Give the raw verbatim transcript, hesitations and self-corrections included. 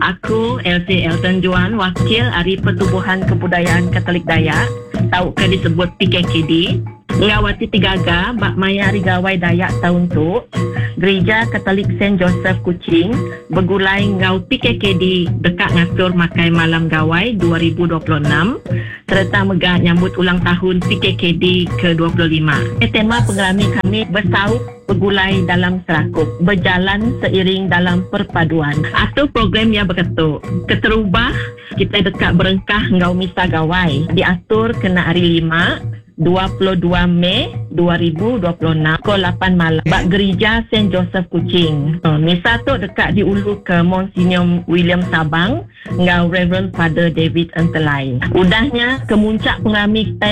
Aku L C Elton Juan, Wakil Hari Pertubuhan Kebudayaan Katolik Dayak, tau ke disebut P K K D. Ngawati Tigaga, Bak Maya Rigawai Dayak tahun tu, Gereja Katolik Saint Joseph Kuching, bergulai ngau P K K D dekat ngatur makai malam gawai dua ribu dua puluh enam, serta megah nyambut ulang tahun P K K D ke dua puluh lima. Eh, tema pengalami kami bersaut bergulai dalam serakup, berjalan seiring dalam perpaduan. Atau program yang berketuk. Keterubah, kita dekat berengkah ngau misa gawai. Diatur kena hari lima, dua puluh dua Mei dua ribu dua puluh enam, pukul lapan malam. Bak Gereja Saint Joseph Kuching. Uh, misa tu dekat diulu ke Monsignor William Sabang ngau Reverend Father David Entelai. Udahnya kemuncak pengrami kita